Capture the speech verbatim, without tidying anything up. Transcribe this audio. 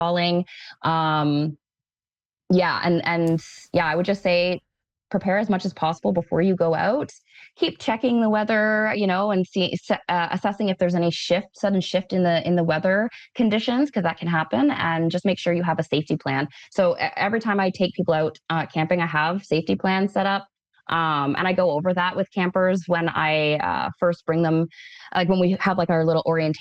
falling. Um, yeah, and and yeah, I would just say prepare as much as possible before you go out. Keep checking the weather, you know, and see se uh, assessing if there's any shift sudden shift in the in the weather conditions, 'cause that can happen, and just make sure you have a safety plan. So e every time I take people out, uh, camping, I have safety plans set up, um, and I go over that with campers when I, uh, first bring them like, when we have, like, our little orienta